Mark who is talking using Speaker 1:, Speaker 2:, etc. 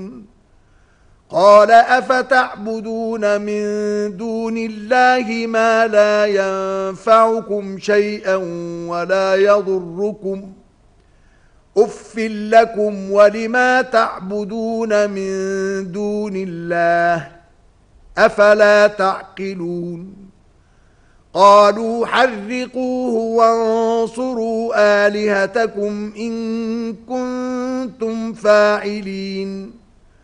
Speaker 1: قال أفتعبدون من دون الله ما لا ينفعكم شيئا ولا يضركم أف لكم ولما تعبدون من دون الله أفلا تعقلون قالوا حرقوه وانصروا آلهتكم إن كنتم فاعلين